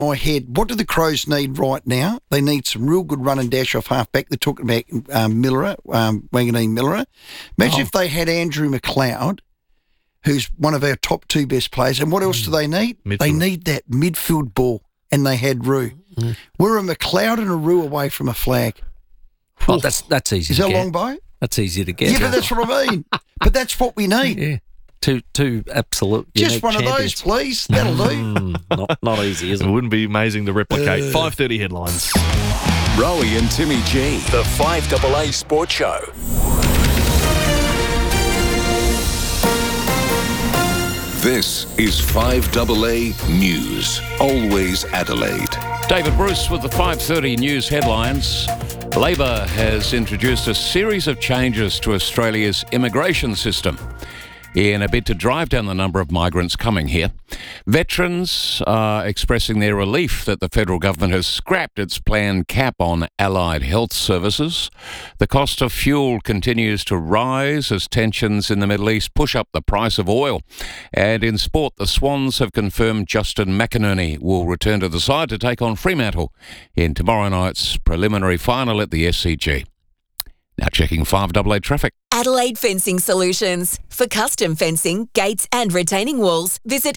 my head, what do the Crows need right now? They need some real good run and dash off halfback. They're talking about Wanganeen Miller. Imagine if they had Andrew McLeod, who's one of our top 2 best players. And what else do they need? Midfield. They need that midfield ball, and they had Roo. We're a McLeod and a Roo away from a flag. Oh, that's easy Is to that get. a long bow? That's easy to get. Yeah, but that's what I mean. But that's what we need. Yeah. Two absolute Just unique one champions. of those, please. That'll do. Not easy, is It it? wouldn't be amazing to replicate. 5:30 headlines. Rowie and Timmy G, the 5AA Sports Show. This is 5AA News, always Adelaide. David Bruce with the 5:30 news headlines. Labor has introduced a series of changes to Australia's immigration system in a bid to drive down the number of migrants coming here. Veterans are expressing their relief that the federal government has scrapped its planned cap on allied health services. The cost of fuel continues to rise as tensions in the Middle East push up the price of oil. And in sport, the Swans have confirmed Justin McInerney will return to the side to take on Fremantle in tomorrow night's preliminary final at the SCG. Now checking 5AA traffic. Adelaide Fencing Solutions. For custom fencing, gates and retaining walls, visit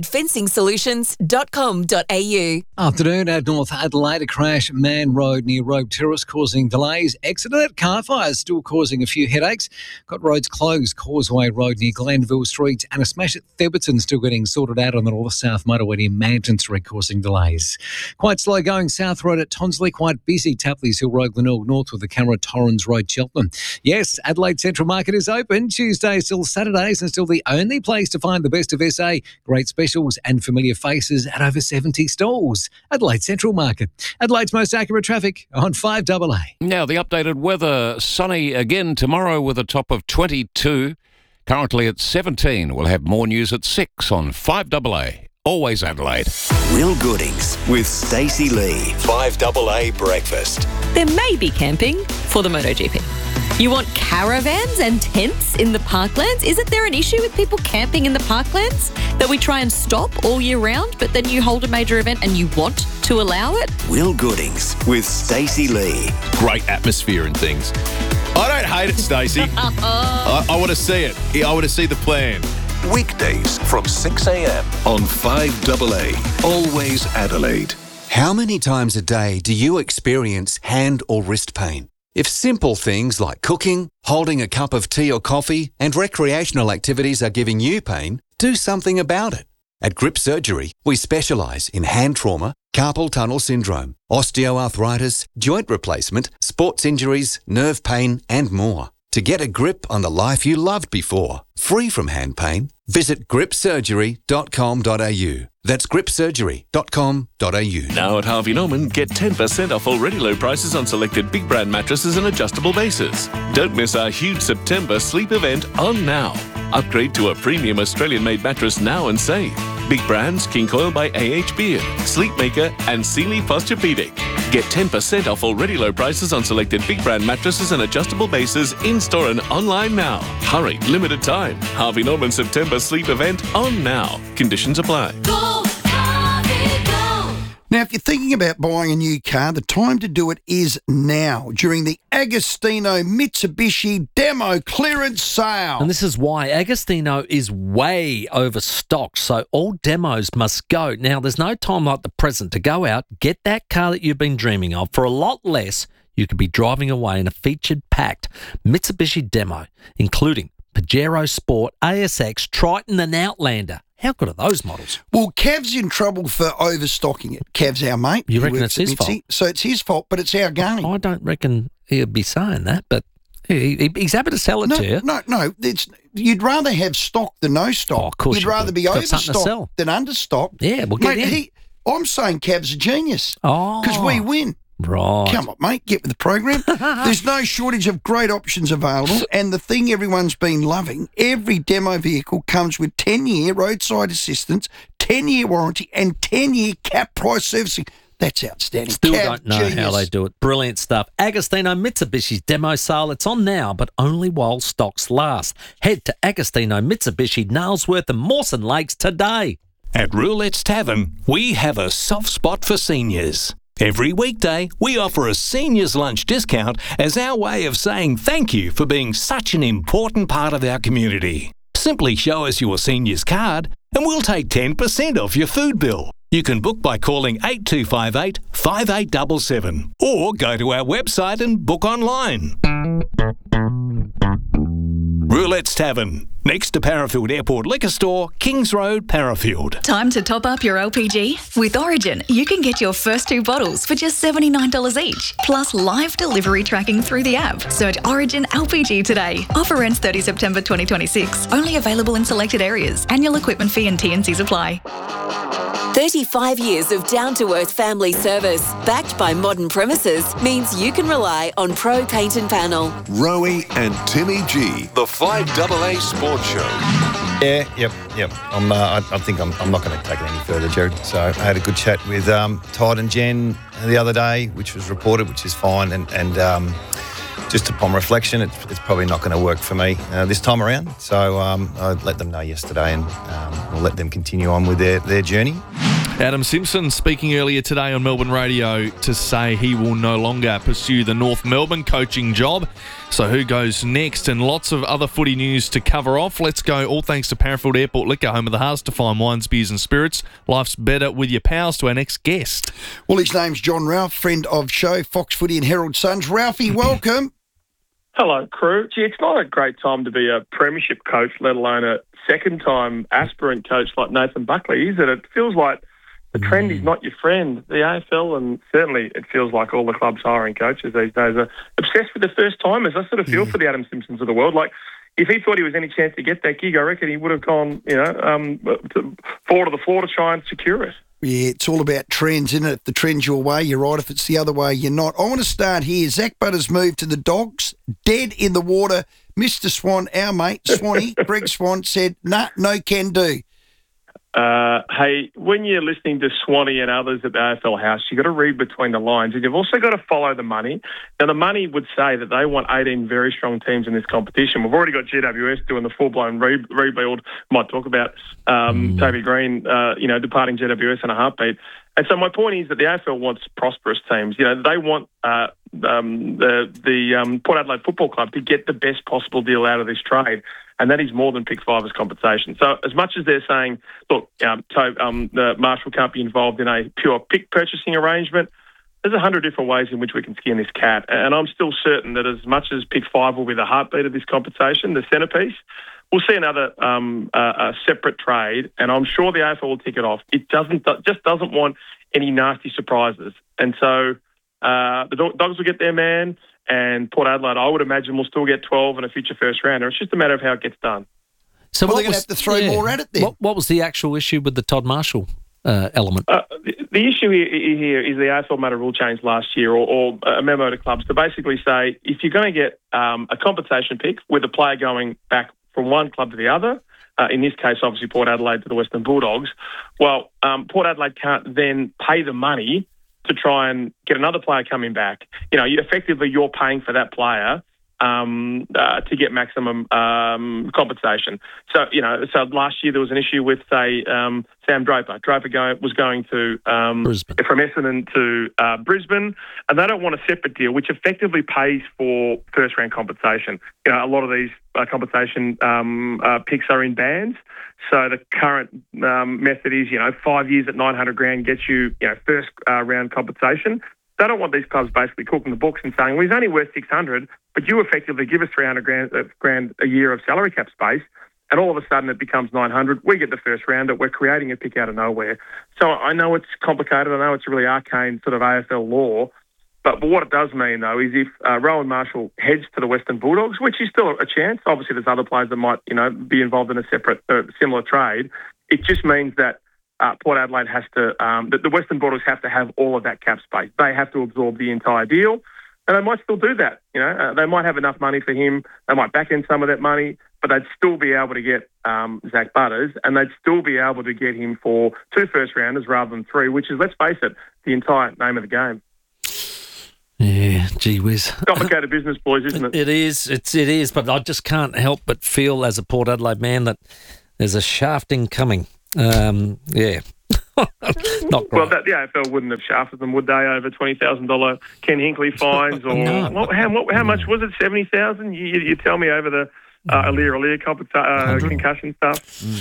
adelaidefencingsolutions.com.au. Afternoon at North Adelaide, a crash Man Road near Robe Terrace causing delays. Accident, car fires still causing a few headaches. Got roads closed, Causeway Road near Glenville Street, and a smash at Theberton still getting sorted out on the north-south motorway near Manton Street causing delays. Quite slow going South Road at Tonsley, quite busy Tapley's Hill Road, Glenelg North with the camera Torrens Road, Cheltenham. Yes, Adelaide Central Market is open Tuesdays till Saturdays and still the only place to find the best of SA. Great specials and familiar faces at over 70 stalls. Adelaide Central Market. Adelaide's most accurate traffic on 5AA. Now the updated weather, sunny again tomorrow with a top of 22. Currently at 17. We'll have more news at 6 on 5AA. Always Adelaide. Will Goodings with Stacey Lee. 5AA Breakfast. There may be camping for the MotoGP. You want caravans and tents in the parklands? Isn't there an issue with people camping in the parklands that we try and stop all year round, but then you hold a major event and you want to allow it? Will Goodings with Stacey Lee. Great atmosphere and things. I don't hate it, Stacey. I want to see it. I want to see the plan. Weekdays from 6 a.m. on 5AA. Always Adelaide. How many times a day do you experience hand or wrist pain? If simple things like cooking, holding a cup of tea or coffee, and recreational activities are giving you pain, do something about it. At Grip Surgery, we specialise in hand trauma, carpal tunnel syndrome, osteoarthritis, joint replacement, sports injuries, nerve pain, and more. To get a grip on the life you loved before, free from hand pain, visit gripsurgery.com.au. That's gripsurgery.com.au. Now at Harvey Norman, get 10% off already low prices on selected big brand mattresses and adjustable bases. Don't miss our huge September sleep event on now. Upgrade to a premium Australian-made mattress now and save. Big brands King Coil by AH Beard, Sleepmaker and Sealy Posturepedic. Get 10% off already low prices on selected big brand mattresses and adjustable bases in-store and online now. Hurry, limited time. Harvey Norman September sleep event on now. Conditions apply. Now, if you're thinking about buying a new car, the time to do it is now, during the Agostino Mitsubishi Demo Clearance Sale. And this is why Agostino is way overstocked, so all demos must go. Now, there's no time like the present to go out, get that car that you've been dreaming of for a lot less. You could be driving away in a featured packed Mitsubishi Demo, including Pajero Sport, ASX, Triton and Outlander. How good are those models? Well, Cav's in trouble for overstocking it. Cav's our mate. You He reckon works it's his at Mitzi. fault? So it's his fault, but it's our game. I don't reckon he'll be saying that, but he's happy to sell it to you. No. You'd rather have stock than no stock. Oh, of course You'd you rather would. be Got something to sell. overstocked than understocked. Yeah, well, get in. I'm saying Cav's a genius. Oh. Because we win. Right. Come on, mate, get with the program. There's no shortage of great options available, and the thing everyone's been loving, every demo vehicle comes with 10-year roadside assistance, 10-year warranty, and 10-year cap price servicing. That's outstanding. Still Cav, don't know genius. how they do it. Brilliant stuff. Agostino Mitsubishi's demo sale. It's on now, but only while stocks last. Head to Agostino Mitsubishi, Nailsworth and Mawson Lakes today. At Roulette's Tavern, we have a soft spot for seniors. Every weekday, we offer a seniors lunch discount as our way of saying thank you for being such an important part of our community. Simply show us your seniors card and we'll take 10% off your food bill. You can book by calling 8258 5877 or go to our website and book online. Roulette's Tavern, next to Parafield Airport Liquor Store, Kings Road, Parafield. Time to top up your LPG? With Origin, you can get your first 2 bottles for just $79 each, plus live delivery tracking through the app. Search Origin LPG today. Offer ends 30 September 2026. Only available in selected areas. Annual equipment fee and T&Cs apply. 35 years of down-to-earth family service, backed by modern premises, means you can rely on Pro Paint and Panel. Rowie and Timmy G, the 5AA Sports Show. Yeah, yep. I think I'm not going to take it any further, Jared. So I had a good chat with Todd and Jen the other day, which was reported, which is fine. And just upon reflection, it's probably not going to work for me this time around. So I let them know yesterday, and we'll let them continue on with their journey. Adam Simpson speaking earlier today on Melbourne Radio to say he will no longer pursue the North Melbourne coaching job. So who goes next? And lots of other footy news to cover off. Let's go, all thanks to Parafield Airport Liquor, home of the hardest to find wines, beers and spirits. Life's better with your pals, to our next guest. Well, his name's John Ralph, friend of show, Fox Footy and Herald Suns. Ralphie, welcome. Hello, crew. Gee, it's not a great time to be a premiership coach, let alone a second-time aspirant coach like Nathan Buckley, is it? It feels like the trend is not your friend. The AFL, and certainly it feels like all the clubs hiring coaches these days, are obsessed with the first-timers. I sort of feel for the Adam Simpsons of the world. Like, if he thought he was any chance to get that gig, I reckon he would have gone, forward to the floor to try and secure it. Yeah, it's all about trends, isn't it? If the trend's your way, you're right. If it's the other way, you're not. I want to start here. Zach Butters moved to the Dogs, dead in the water. Mr. Swan, our mate, Swanee, Greg Swan, said, no can do. Hey, when you're listening to Swanee and others at the AFL House, you've got to read between the lines, and you've also got to follow the money. Now, the money would say that they want 18 very strong teams in this competition. We've already got GWS doing the full-blown rebuild. Might talk about Toby Green, departing GWS in a heartbeat. And so my point is that the AFL wants prosperous teams. They want the Port Adelaide Football Club to get the best possible deal out of this trade, and that is more than pick 5 as compensation. So as much as they're saying, look, the Marshall can't be involved in a pure pick purchasing arrangement, there's 100 different ways in which we can skin this cat. And I'm still certain that as much as pick 5 will be the heartbeat of this compensation, the centrepiece, we'll see another a separate trade, and I'm sure the AFL will tick it off. It just doesn't want any nasty surprises. And so the Dogs will get their man, and Port Adelaide, I would imagine, will still get 12 and a future first rounder. It's just a matter of how it gets done. So they're going to have to throw more at it then. What was the actual issue with the Todd Marshall element? The issue here is the AFL made a rule change last year, or a memo to clubs to basically say, if you're going to get a compensation pick with a player going back from one club to the other, in this case, obviously Port Adelaide to the Western Bulldogs, well, Port Adelaide can't then pay the money to try and get another player coming back. You're paying for that player to get maximum compensation. So last year there was an issue with, say, Sam Draper. Draper was going to Brisbane. From Essendon to Brisbane, and they don't want a separate deal, which effectively pays for first-round compensation. A lot of these compensation picks are in bands. So the current method is, 5 years at $900,000 gets you, first round compensation. They don't want these clubs basically cooking the books and saying, well, he's only worth $600, but you effectively give us $300,000 a year of salary cap space, and all of a sudden it becomes $900,000. We get the first rounder. We're creating a pick out of nowhere. So I know it's complicated. I know it's a really arcane sort of AFL law, but what it does mean, though, is if Rowan Marshall heads to the Western Bulldogs, which is still a chance, obviously there's other players that might, be involved in a separate, similar trade, it just means that Port Adelaide has to, the Western Bulldogs have to have all of that cap space. They have to absorb the entire deal, and they might still do that. They might have enough money for him. They might back in some of that money, but they'd still be able to get Zach Butters, and they'd still be able to get him for 2 first-rounders rather than 3, which is, let's face it, the entire name of the game. Yeah, gee whiz. Complicated business, boys, isn't it? It is, but I just can't help but feel as a Port Adelaide man that there's a shafting coming. Yeah. Not great. Well, the AFL wouldn't have shafted them, would they, over $20,000 Ken Hinkley fines? Or No. how much was it? 70,000? You tell me over the Alir concussion stuff. So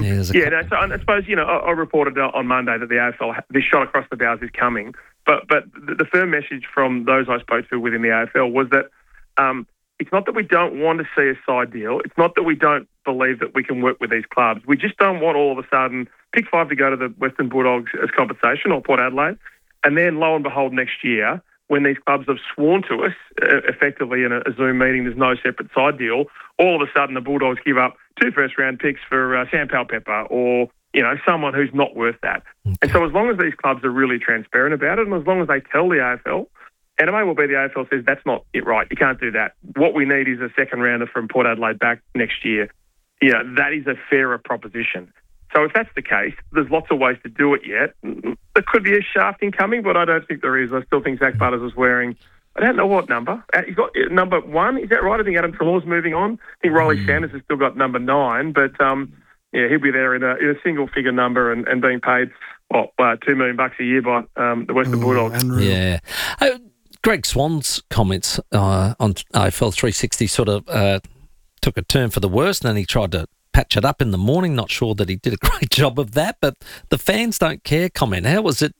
I suppose, I reported on Monday that the AFL, this shot across the bows is coming. But the firm message from those I spoke to within the AFL was that it's not that we don't want to see a side deal. It's not that we don't believe that we can work with these clubs. We just don't want all of a sudden pick 5 to go to the Western Bulldogs as compensation or Port Adelaide. And then lo and behold, next year, when these clubs have sworn to us, effectively in a Zoom meeting, there's no separate side deal, all of a sudden the Bulldogs give up 2 first-round picks for Sam Powell-Pepper or, someone who's not worth that. And so as long as these clubs are really transparent about it and as long as they tell the AFL, and it may well be the AFL says that's not it right, you can't do that. What we need is a second rounder from Port Adelaide back next year. That is a fairer proposition. So if that's the case, there's lots of ways to do it yet. There could be a shafting coming, but I don't think there is. I still think Zach Butters is wearing, I don't know what number. He's got number 1, is that right? I think Adam Treloar's moving on. I think Riley Sanders has still got number 9, but he'll be there in a single-figure number and being paid, $2 million a year by the Western Bulldogs. Yeah. Greg Swan's comments on AFL 360 sort of took a turn for the worse, and then he tried to patch it up in the morning. Not sure that he did a great job of that, but the fans don't care comment. How was it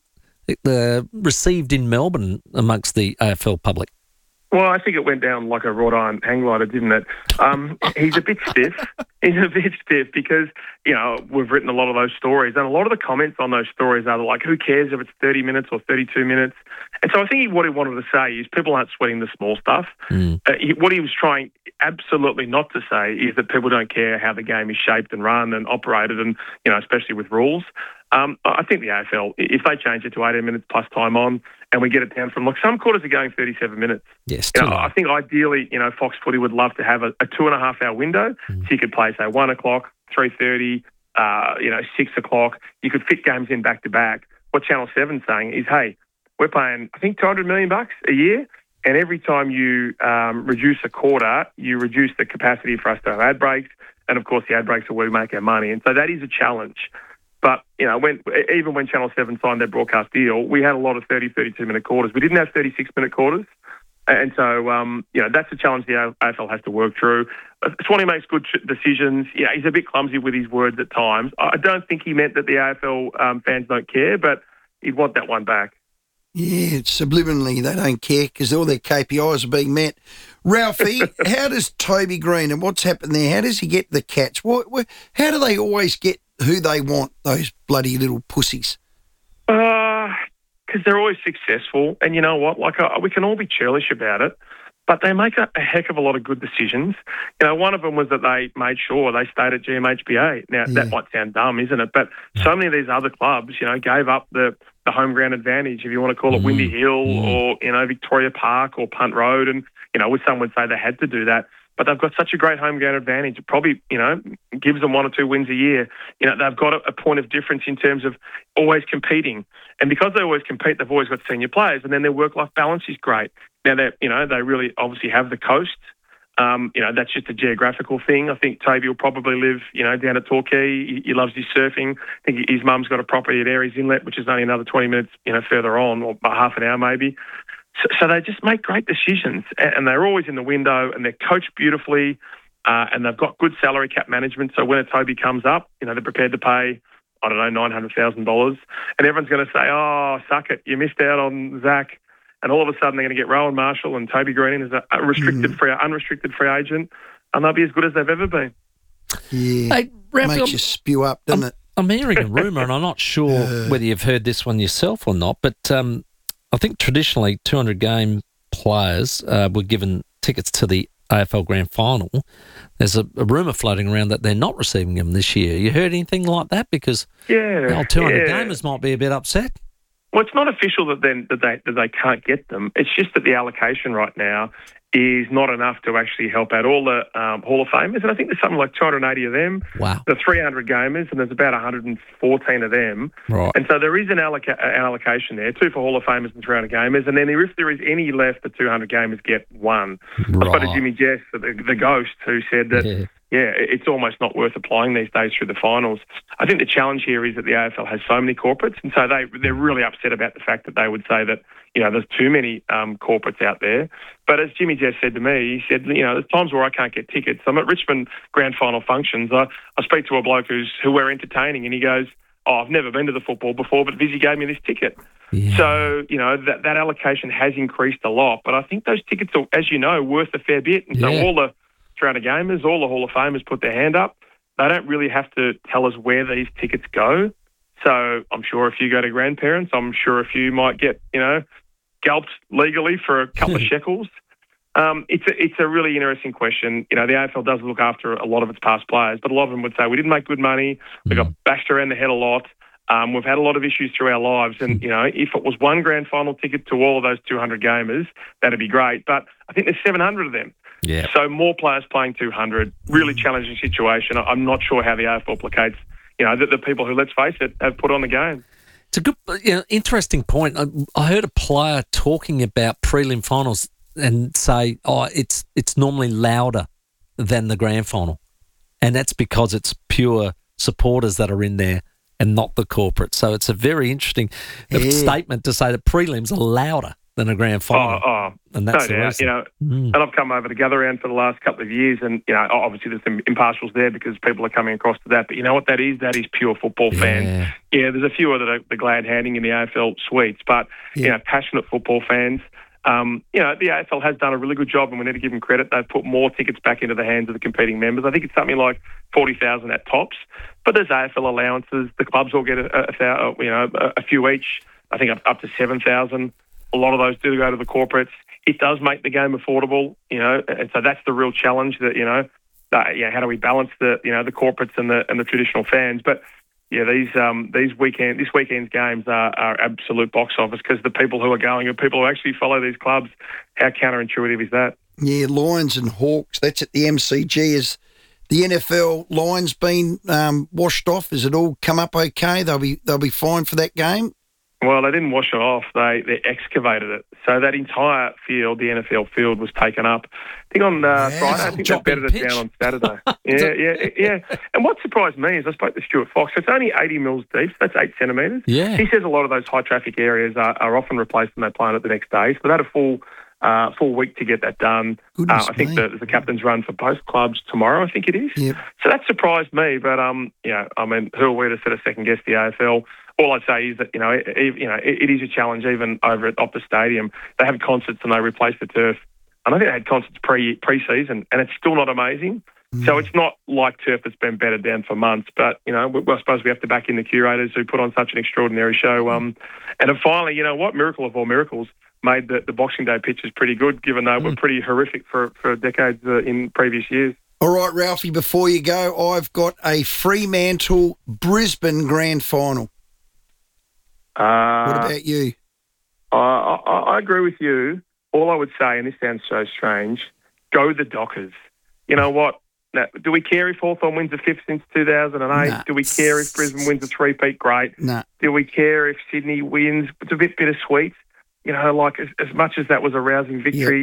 received in Melbourne amongst the AFL public? Well, I think it went down like a wrought iron hang glider, didn't it? He's a bit stiff. He's a bit stiff because, we've written a lot of those stories, and a lot of the comments on those stories are like, who cares if it's 30 minutes or 32 minutes? And so I think what he wanted to say is people aren't sweating the small stuff. What he was trying absolutely not to say is that people don't care how the game is shaped and run and operated and, especially with rules. I think the AFL, if they change it to 18 minutes plus time on and we get it down from, some quarters are going 37 minutes. Yes. I think ideally, Fox Footy would love to have a 2.5-hour window so you could play, say, 1 o'clock, 3:30, 6 o'clock. You could fit games in back to back. What Channel 7's saying is, hey, we're paying, I think, $200 million a year. And every time you reduce a quarter, you reduce the capacity for us to have ad breaks. And, of course, the ad breaks are where we make our money. And so that is a challenge. But, even when Channel 7 signed their broadcast deal, we had a lot of 30, 32-minute quarters. We didn't have 36-minute quarters. And so, that's a challenge the AFL has to work through. Swanee makes good decisions. He's a bit clumsy with his words at times. I don't think he meant that the AFL fans don't care, but he'd want that one back. Yeah, subliminally they don't care because all their KPIs are being met. Ralphie, how does Toby Green and what's happened there? How does he get the catch? How do they always get who they want, those bloody little pussies? Because they're always successful. And you know what? We can all be churlish about it, but they make a heck of a lot of good decisions. One of them was that they made sure they stayed at GMHBA. Now, that might sound dumb, isn't it? But so many of these other clubs, gave up the home ground advantage, if you want to call it Windy Hill or, Victoria Park or Punt Road. And, some would say they had to do that. But they've got such a great home ground advantage. It probably, gives them 1 or 2 wins a year. They've got a point of difference in terms of always competing. And because they always compete, they've always got senior players. And then their work-life balance is great. Now, they really obviously have the coast. That's just a geographical thing. I think Toby will probably live, down at Torquay. He loves his surfing. I think his mum's got a property at Aireys Inlet, which is only another 20 minutes, further on, or half an hour maybe. So they just make great decisions, and they're always in the window, and they're coached beautifully, and they've got good salary cap management. So when a Toby comes up, they're prepared to pay, I don't know, $900,000, and everyone's going to say, "Oh, suck it, you missed out on Zach." And all of a sudden, they're going to get Rowan Marshall and Toby Green as a unrestricted free agent, and they'll be as good as they've ever been. Yeah, hey, Ralphie, makes you spew up, doesn't it? I'm hearing a rumour, and I'm not sure whether you've heard this one yourself or not, but I think traditionally 200-game players were given tickets to the AFL Grand Final. There's a rumour floating around that they're not receiving them this year. You heard anything like that? Because the old 200 gamers might be a bit upset. Well, it's not official that they can't get them. It's just that the allocation right now is not enough to actually help out all the Hall of Famers. And I think there's something like 280 of them. Wow. The 300 gamers, and there's about 114 of them. Right. And so there is an allocation there, 2 for Hall of Famers and 300 gamers. And then if there is any left, the 200 gamers get 1. Right. I spoke to Jimmy Jess, the ghost, who said that it's almost not worth applying these days through the finals. I think the challenge here is that the AFL has so many corporates, and so they're really upset about the fact that they would say that, there's too many corporates out there. But as Jimmy Jess said to me, he said, there's times where I can't get tickets. I'm at Richmond grand final functions. I speak to a bloke who we're entertaining, and he goes, I've never been to the football before, but Vizzy gave me this ticket. Yeah. So, that allocation has increased a lot. But I think those tickets are, as you know, worth a fair bit. And so all the 300 gamers, all the Hall of Famers put their hand up. They don't really have to tell us where these tickets go. So I'm sure if you go to grandparents, I'm sure if you might get, gulped legally for a couple of shekels. It's a really interesting question. The AFL does look after a lot of its past players, but a lot of them would say we didn't make good money. We got bashed around the head a lot. We've had a lot of issues through our lives. And, if it was one grand final ticket to all of those 200 gamers, that'd be great. But I think there's 700 of them. Yeah. So more players playing 200, really challenging situation. I'm not sure how the AFL placates, the people who, let's face it, have put on the game. It's a good, interesting point. I heard a player talking about prelim finals and say, it's normally louder than the grand final. And that's because it's pure supporters that are in there and not the corporate. So it's a very interesting statement to say that prelims are louder than a grand final. And that's no doubt, reason. And I've come over to Gather Round for the last couple of years, and, obviously there's some impartials there because people are coming across to that. But you know what that is? That is pure football fans. Yeah, there's a few that are the glad handing in the AFL suites, but, passionate football fans. The AFL has done a really good job, and we need to give them credit. They've put more tickets back into the hands of the competing members. I think it's something like 40,000 at tops. But there's AFL allowances. The clubs all get a few each. I think up to 7,000. A lot of those do go to the corporates. It does make the game affordable, and so that's the real challenge. That how do we balance the the corporates and the traditional fans? But this weekend's games are absolute box office because the people who are going are people who actually follow these clubs. How counterintuitive is that? Yeah, Lions and Hawks. That's at the MCG. Is the NFL Lions been washed off? Has it all come up okay? They'll be fine for that game. Well, they didn't wash it off. They excavated it. So that entire field, the NFL field, was taken up. I think on Friday. I think they bedded it down on Saturday. Yeah. And what surprised me is I spoke to Stuart Fox. It's only 80 mils deep. So that's 8 centimetres. Yeah. He says a lot of those high traffic areas are often replaced when they play on it the next day. So they had a full week to get that done. I think there's a captain's run for both clubs tomorrow, I think it is. Yep. So that surprised me. But, who are we to sort of second-guess the AFL? All I'd say is that, it is a challenge even over at Optus Stadium. They have concerts and they replace the turf. And I think they had concerts pre-season and it's still not amazing. So it's not like turf that's been bedded down for months. But, I suppose we have to back in the curators who put on such an extraordinary show. And then finally, miracle of all miracles, made the Boxing Day pitches pretty good, given they were pretty horrific for decades in previous years. All right, Ralphie, before you go, I've got a Fremantle Brisbane grand final. What about you? I agree with you. All I would say, and this sounds so strange, go the Dockers. You know what? Now, do we care if Hawthorn wins the 5th since 2008? Nah. Do we care if Brisbane wins a three-peat? Great. Nah. Do we care if Sydney wins? It's a bit bittersweet. As much as that was a rousing victory,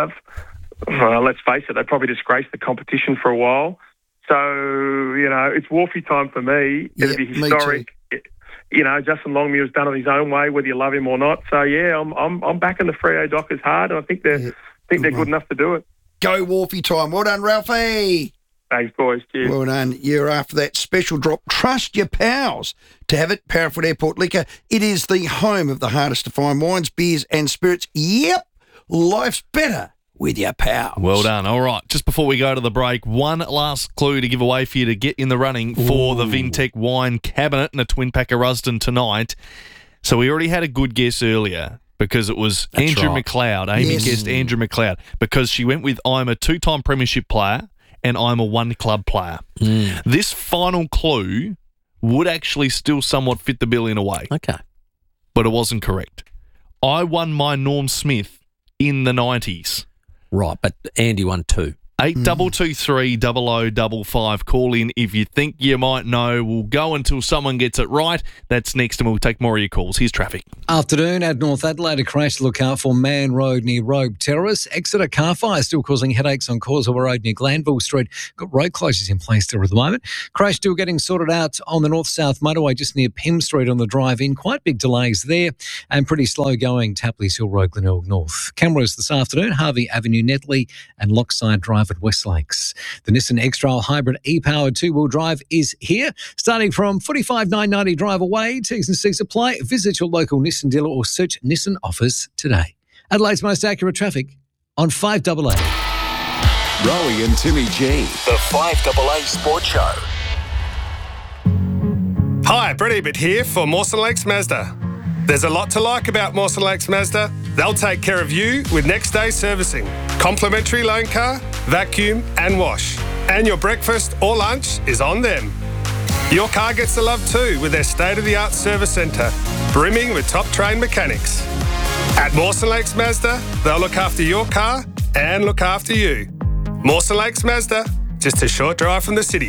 let's face it, they probably disgraced the competition for a while. So, it's Wharfie time for me. It'll be historic. Justin Longmuir has done it his own way, whether you love him or not. So I'm backing the Freo Dockers hard, and I think they're good enough to do it. Go Wharfie time. Well done, Ralphie. Thanks, boys. Cheers. Well done. You're after that special drop. Trust your pals to have it. Parafoot Airport Liquor. It is the home of the hardest to find wines, beers, and spirits. Yep, life's better with your pals. Well done. All right, just before we go to the break, one last clue to give away for you to get in the running for the Vintec Wine Cabinet and a twin pack of Rusden tonight. So we already had a good guess earlier because it was Andrew McLeod. Amy guessed Andrew McLeod because she went with I'm a 2-time premiership player and I'm a 1-club player. This final clue would actually still somewhat fit the bill in a way. Okay. But it wasn't correct. I won my Norm Smith in the 90s. Right, but Andy won 2. 8223 0055. Call in if you think you might know. We'll go until someone gets it right. That's next, and we'll take more of your calls. Here's traffic. Afternoon at North Adelaide, a crash to look out for Man Road near Robe Terrace. Exeter car fire still causing headaches on Causeway Road near Glanville Street. Got road closures in place there at the moment. Crash still getting sorted out on the north-south motorway just near Pym Street on the drive-in. Quite big delays there and pretty slow going Tapley's Hill Road, Glenelg North. Cameras this afternoon, Harvey Avenue, Netley and Lockside Drive at West Lakes. The Nissan X-Trail Hybrid e-powered two-wheel drive is here, starting from $45,990 drive away. T's and C's apply. Visit your local Nissan dealer or search Nissan offers today. Adelaide's most accurate traffic on 5AA. Rowie and Timmy G, the 5AA Sports Show. Hi, Brett Ebert here for Mawson Lakes Mazda. There's a lot to like about Mawson Lakes Mazda. They'll take care of you with next day servicing, complimentary loan car, vacuum and wash. And your breakfast or lunch is on them. Your car gets the love too with their state-of-the-art service centre, brimming with top-trained mechanics. At Mawson Lakes Mazda, they'll look after your car and look after you. Mawson Lakes Mazda, just a short drive from the city.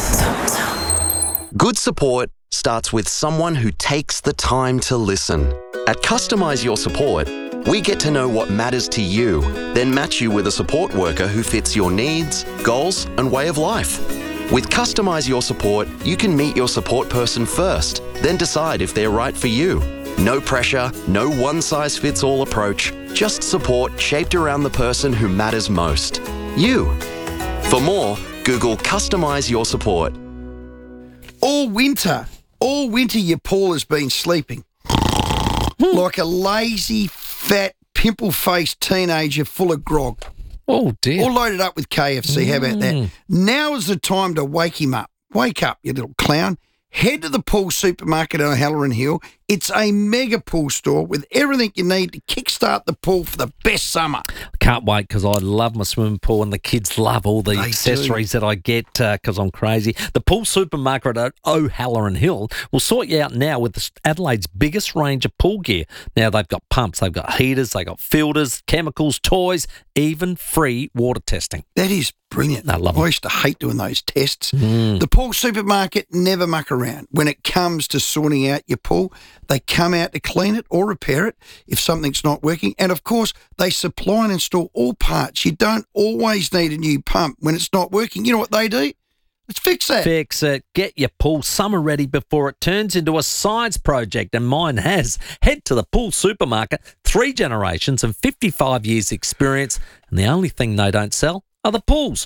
Good support starts with someone who takes the time to listen. At Customise Your Support, we get to know what matters to you, then match you with a support worker who fits your needs, goals, and way of life. With Customise Your Support, you can meet your support person first, then decide if they're right for you. No pressure, no one-size-fits-all approach, just support shaped around the person who matters most. You. For more, Google Customise Your Support. All winter your Paul has been sleeping like a lazy, fat, pimple-faced teenager full of grog. Oh, dear. All loaded up with KFC. How about that? Now is the time to wake him up. Wake up, you little clown. Head to the Pool Supermarket on Halloran Hill. It's a mega pool store with everything you need to kickstart the pool for the best summer. Can't wait because I love my swimming pool and the kids love all the accessories that I get because I'm crazy. The Pool Supermarket at O'Halloran Hill will sort you out now with Adelaide's biggest range of pool gear. Now they've got pumps, they've got heaters, they've got filters, chemicals, toys, even free water testing. That is brilliant. I love it. I used to hate doing those tests. The Pool Supermarket never muck around. When it comes to sorting out your pool, they come out to clean it or repair it if something's not working. And, of course, they supply and install all parts. You don't always need a new pump when it's not working. You know what they do? Let's fix that. Fix it. Get your pool summer ready before it turns into a science project, and mine has. Head to the Pool Supermarket, 3 generations and 55 years experience, and the only thing they don't sell are the pools.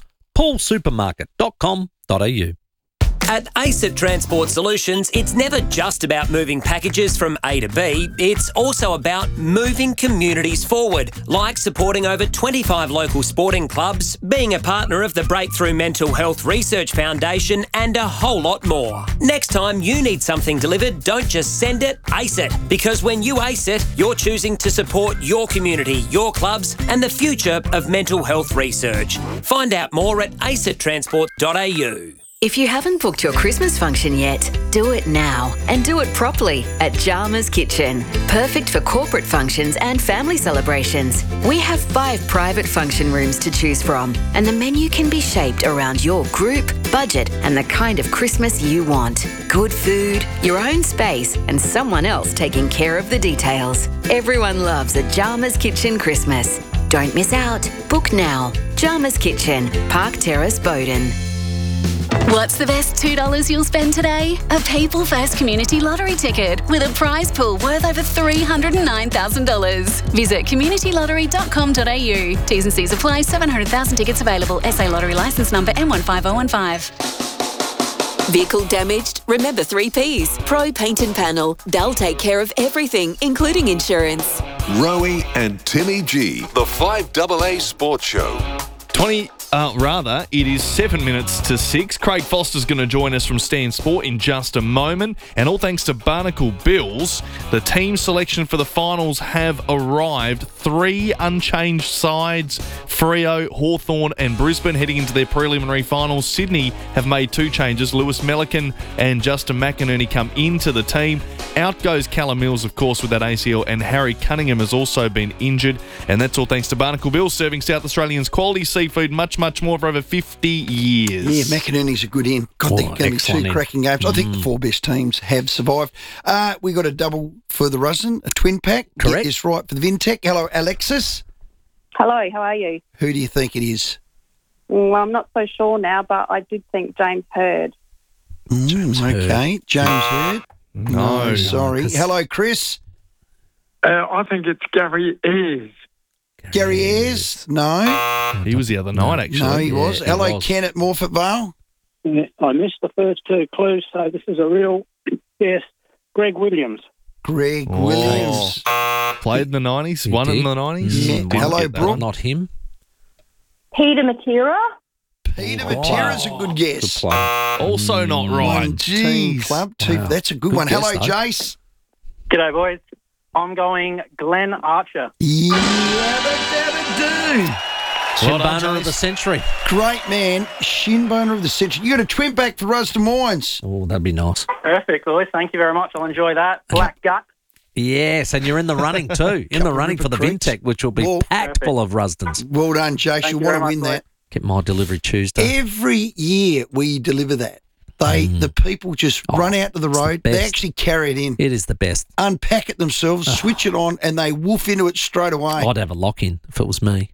Poolsupermarket.com.au. At ACET Transport Solutions, it's never just about moving packages from A to B, it's also about moving communities forward, like supporting over 25 local sporting clubs, being a partner of the Breakthrough Mental Health Research Foundation, and a whole lot more. Next time you need something delivered, don't just send it, ace it. Because when you ace it, you're choosing to support your community, your clubs, and the future of mental health research. Find out more at acettransport.au. If you haven't booked your Christmas function yet, do it now and do it properly at Jarmer's Kitchen. Perfect for corporate functions and family celebrations. We have 5 private function rooms to choose from, and the menu can be shaped around your group, budget, and the kind of Christmas you want. Good food, your own space, and someone else taking care of the details. Everyone loves a Jarmer's Kitchen Christmas. Don't miss out. Book now. Jarmer's Kitchen, Park Terrace, Bowden. What's the best $2 you'll spend today? A People First Community Lottery ticket with a prize pool worth over $309,000. Visit communitylottery.com.au. T's and C's apply. 700,000 tickets available. SA Lottery licence number M15015. Vehicle damaged? Remember 3 Ps. Pro Paint and Panel. They'll take care of everything, including insurance. Rowie and Timmy G, the 5AA Sports Show. It is 7 minutes to 6. Craig Foster's going to join us from Stan Sport in just a moment. And all thanks to Barnacle Bills, the team selection for the finals have arrived. 3 unchanged sides, Freo, Hawthorn and Brisbane heading into their preliminary finals. Sydney have made 2 changes. Lewis Melican and Justin McInerney come into the team. Out goes Callum Mills, of course, with that ACL, and Harry Cunningham has also been injured. And that's all thanks to Barnacle Bill, serving South Australians quality seafood, much, much more for over 50 years. Yeah, McInerney's a good in. God, they're going to be two cracking games. I think the four best teams have survived. We got a double for the Rusden, a twin pack. Correct. Get this right for the Vintech. Hello, Alexis. Hello, how are you? Who do you think it is? Well, I'm not so sure now, but I did think James Hird. James Hurd. No, sorry. Hello, Chris. I think it's Gary Ayres. Gary Ayres? No. He was the other night, actually. No, he was. Hello, Ken at Morfett Vale. I missed the first two clues, so this is a real guess. Greg Williams. Greg Williams. Played in the 90s, won in the 90s. Yeah. Hello, Brooke. Not him. Peter Matera. Peter Matera's a good guess. Good play. Also not right. One team club. Two. Wow. That's a good one. Good Hello, guess, though. Jace. G'day, boys. I'm going Glenn Archer. Shin boner of the century. Great man. Shin boner of the century. You got a twin back for Rusden Wines. Oh, that'd be nice. Perfect, boys. Thank you very much. I'll enjoy that. Black Gut. Yes, and you're in the running too. In the running for the Vintech, which will be packed full of Rusdens. Well done, Jace. Thank You you want very to much, win that. Get my delivery Tuesday. Every year we deliver that. The people just run out to the road. They best. actually carry it in, It is the best. unpack it themselves, switch it on, and they woof into it straight away. I'd have a lock-in if it was me.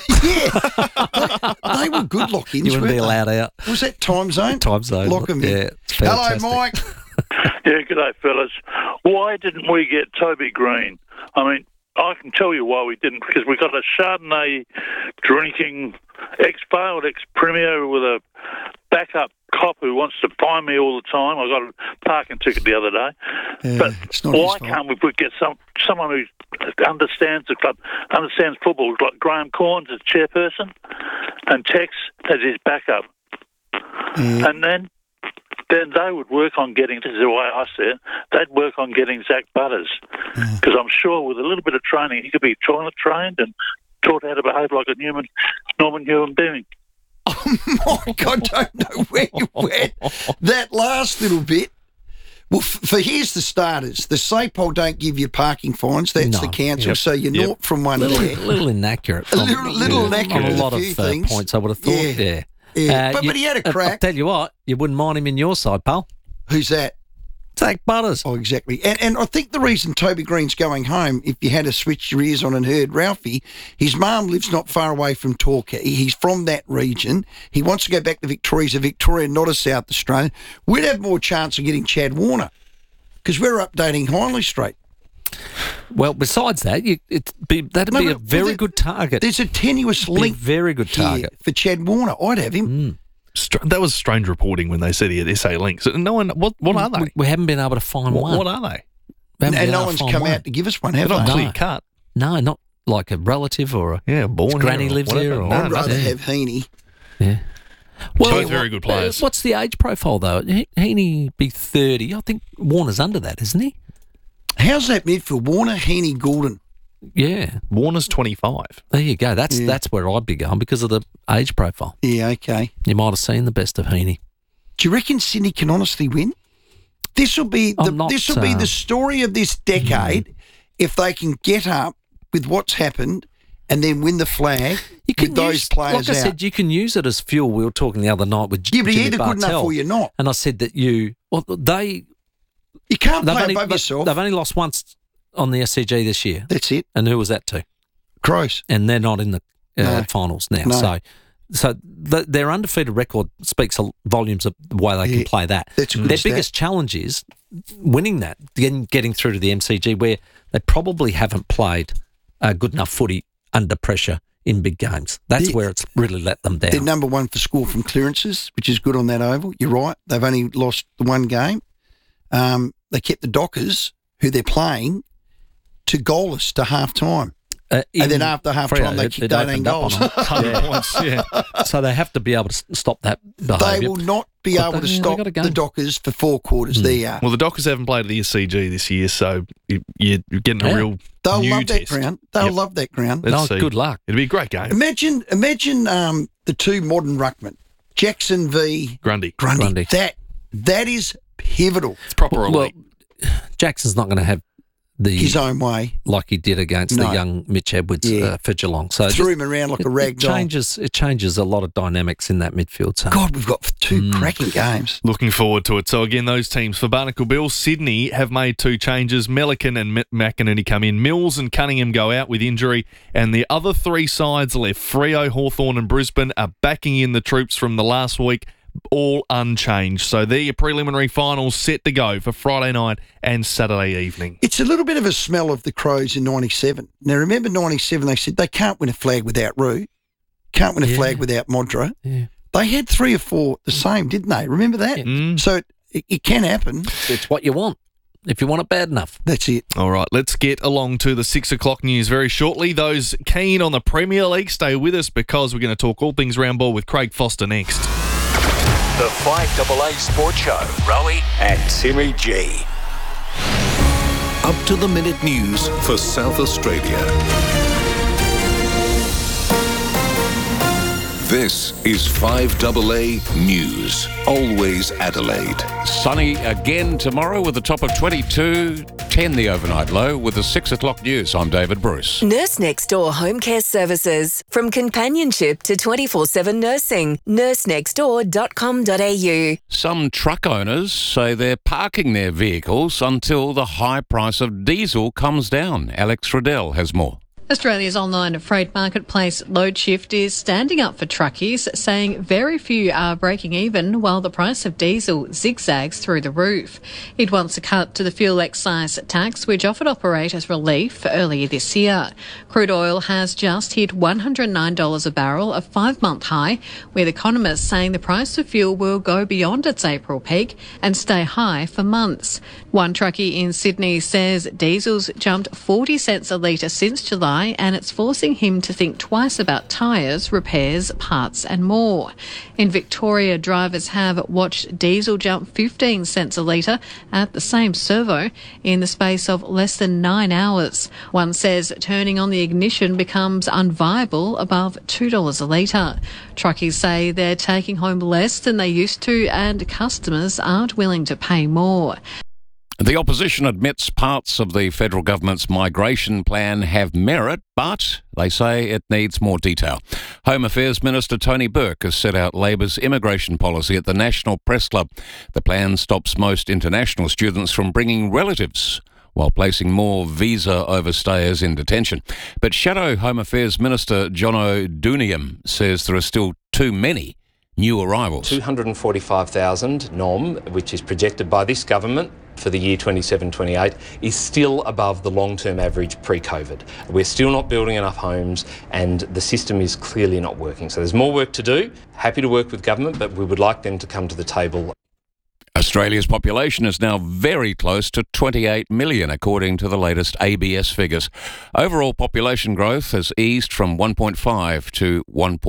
They were good lock-ins. You wouldn't be weren't they? allowed out. Was that Time Zone? Time Zone. Lock 'em in. Yeah, it's Hello, fantastic. Mike. Yeah, good day, fellas. Why didn't we get Toby Green? I mean, I can tell you why we didn't, because we got a Chardonnay drinking ex-failed ex-premier with a backup cop who wants to fine me all the time. I got a parking ticket the other day. Yeah, but it's not why his fault. can't we get someone who understands the club, understands football, like Graham Corns as chairperson, and Tex as his backup? And then they would work on getting, this is the way I see it, they'd work on getting Zach Butters. Because I'm sure with a little bit of training, he could be toilet trained and taught how to behave like a Norman human being. Mike, I don't know where you went. That last little bit. Well, for here's the starters. The SAPOL don't give you parking fines. That's the council. Yep. So you're naught from one little, there. little inaccurate. A little inaccurate on a with lot a of few things. points, I would have thought. Yeah. Yeah. But he had a crack. I'll tell you what, you wouldn't mind him in your side, pal. Who's that? Zach Butters. Oh, exactly. And I think the reason Toby Green's going home, if you had to switch your ears on and heard Ralphie, his mum lives not far away from Torquay. He's from that region. He wants to go back to Victoria. He's a Victorian, not a South Australian. We'd have more chance of getting Chad Warner because we're updating Hindley Street. Well, besides that, that'd be a very good target. There's a tenuous link. Very good target for Chad Warner. I'd have him. That was strange reporting when they said he had SA links. No one. What are they? We haven't been able to find one. What are they? And no one's come out to give us one, have They're they? not clear cut. No, not like a relative or born granny here or lives whatever. here. Or, I'd rather have Heaney. Yeah. Both very good players. What's the age profile though? Heaney be 30. I think Warner's under that, isn't he? How's that midfield? Warner, Heaney, Goulden. Yeah. Warner's 25. There you go. That's where I'd be going because of the age profile. Yeah, okay. You might have seen the best of Heaney. Do you reckon Sydney can honestly win? This will be the story of this decade if they can get up with what's happened and then win the flag with those players Like I said, you can use it as fuel. We were talking the other night with Yeah, but Jimmy you're either good Bartell, enough or you're not. And I said that you can't play above yourself. They've only lost once on the SCG this year. That's it. And who was that to? Crows. And they're not in the finals now. No. So their undefeated record speaks volumes of the way they can play that. That's a good Their stat. biggest challenge is winning that, getting through to the MCG, where they probably haven't played good enough footy under pressure in big games. That's where it's really let them down. They're number one for score from clearances, which is good on that oval. You're right. They've only lost the one game. They kept the Dockers, who they're playing, to goalless to half-time. And then after half-time, they kicked 18 goals. So they have to be able to stop that behaviour. They will not be able to stop the Dockers for 4 quarters. There you are. Well, the Dockers haven't played at the SCG this year, so you're getting a real They'll new love that test. ground. They'll love that ground. Let's see. Good luck. It'll be a great game. Imagine the two modern ruckmen, Jackson v. Grundy. That is pivotal. It's proper elite. Jackson's not going to have his own way like he did against the young Mitch Edwards for Geelong. So threw him around like a rag doll. It changes a lot of dynamics in that midfield. So. God, we've got two cracking games. Looking forward to it. So again, those teams for Barnacle Bill, Sydney have made 2 changes. Melican and McInerney come in. Mills and Cunningham go out with injury, and the other 3 sides left, Freo, Hawthorn and Brisbane, are backing in the troops from the last week, all unchanged. So they're your preliminary finals set to go for Friday night and Saturday evening. It's a little bit of a smell of the Crows in 97. Now, remember 97, they said they can't win a flag without Roo, can't win a flag without Modra. Yeah. They had 3 or 4 the same, didn't they? Remember that? So it can happen. It's what you want. If you want it bad enough. That's it. All right, let's get along to the 6 o'clock news very shortly. Those keen on the Premier League, stay with us because we're going to talk all things round ball with Craig Foster next. The 5AA Sports Show. Rowie and Timmy G. Up to the minute news for South Australia. This is 5AA News. Always Adelaide. Sunny again tomorrow with a top of 22, 10 the overnight low with the 6 o'clock news. I'm David Bruce. Nurse Next Door Home Care Services. From companionship to 24/7 nursing. nursenextdoor.com.au. Some truck owners say they're parking their vehicles until the high price of diesel comes down. Alex Riddell has more. Australia's online freight marketplace Loadshift is standing up for truckies, saying very few are breaking even while the price of diesel zigzags through the roof. It wants a cut to the fuel excise tax, which offered operators relief earlier this year. Crude oil has just hit $109 a barrel, a 5-month high, with economists saying the price of fuel will go beyond its April peak and stay high for months. One truckie in Sydney says diesel's jumped 40 cents a litre since July, and it's forcing him to think twice about tyres, repairs, parts and more. In Victoria, drivers have watched diesel jump 15 cents a litre at the same servo in the space of less than 9 hours. One says turning on the ignition becomes unviable above $2 a litre. Truckies say they're taking home less than they used to and customers aren't willing to pay more. The opposition admits parts of the federal government's migration plan have merit, but they say it needs more detail. Home Affairs Minister Tony Burke has set out Labor's immigration policy at the National Press Club. The plan stops most international students from bringing relatives while placing more visa overstayers in detention. But Shadow Home Affairs Minister Jono Duniam says there are still too many new arrivals. 245,000 NOM, which is projected by this government for the year 27-28, is still above the long-term average pre-COVID. We're still not building enough homes and the system is clearly not working. So there's more work to do. Happy to work with government, but we would like them to come to the table. Australia's population is now very close to 28 million, according to the latest ABS figures. Overall population growth has eased from 1.5 to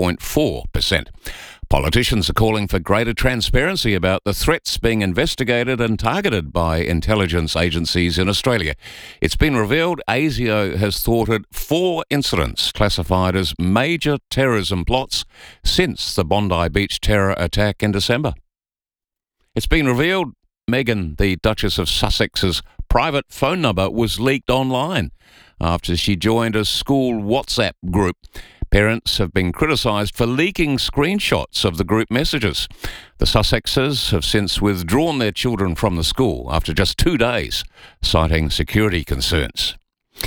1.4%. Politicians are calling for greater transparency about the threats being investigated and targeted by intelligence agencies in Australia. It's been revealed ASIO has thwarted 4 incidents classified as major terrorism plots since the Bondi Beach terror attack in December. It's been revealed Meghan, the Duchess of Sussex's private phone number was leaked online after she joined a school WhatsApp group. Parents have been criticised for leaking screenshots of the group messages. The Sussexes have since withdrawn their children from the school after just 2 days, citing security concerns.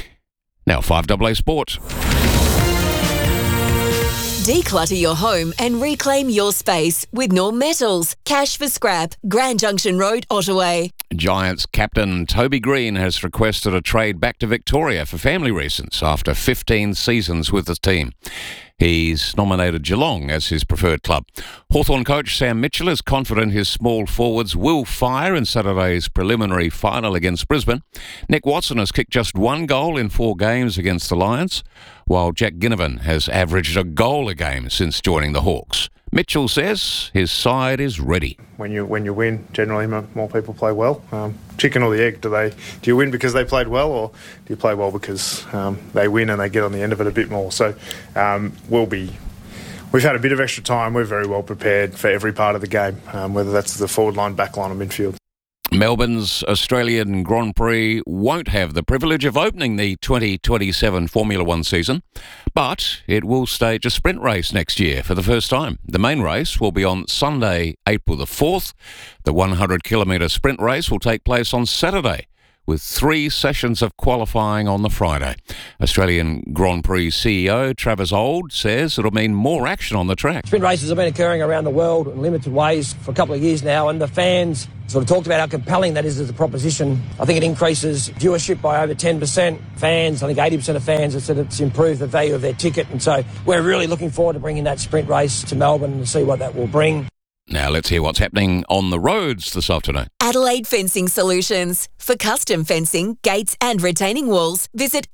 Now 5AA Sport. Declutter your home and reclaim your space with Norm Metals. Cash for scrap. Grand Junction Road, Ottaway. Giants captain Toby Green has requested a trade back to Victoria for family reasons after 15 seasons with the team. He's nominated Geelong as his preferred club. Hawthorn coach Sam Mitchell is confident his small forwards will fire in Saturday's preliminary final against Brisbane. Nick Watson has kicked just 1 goal in 4 games against the Lions, while Jack Ginnivan has averaged a goal a game since joining the Hawks. Mitchell says his side is ready. When you win, generally more people play well. Chicken or the egg? Do you win because they played well, or do you play well because they win and they get on the end of it a bit more? So we've had a bit of extra time. We're very well prepared for every part of the game, whether that's the forward line, back line, or midfield. Melbourne's Australian Grand Prix won't have the privilege of opening the 2027 Formula One season, but it will stage a sprint race next year for the first time. The main race will be on Sunday, April the 4th. The 100-kilometre sprint race will take place on Saturday, with 3 sessions of qualifying on the Friday. Australian Grand Prix CEO Travis Auld says it'll mean more action on the track. Sprint races have been occurring around the world in limited ways for a couple of years now, and the fans sort of talked about how compelling that is as a proposition. I think it increases viewership by over 10%. Fans, I think 80% of fans have said it's improved the value of their ticket, and so we're really looking forward to bringing that sprint race to Melbourne and see what that will bring. Now let's hear what's happening on the roads this afternoon. Adelaide Fencing Solutions. For custom fencing, gates and retaining walls, visit